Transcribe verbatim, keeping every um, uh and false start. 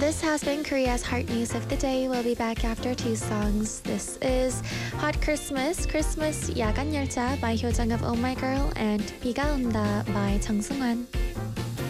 This has been Korea's Heart News of the Day. We'll be back after two songs. This is Hot Christmas, Christmas 야간 열차 by Hyojung of Oh My Girl and 비가 온다 by 정승환.